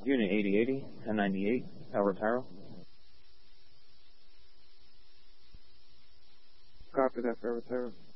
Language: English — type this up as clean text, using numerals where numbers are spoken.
Unit 8080, 1098, El Retiro. Copy that for Retiro.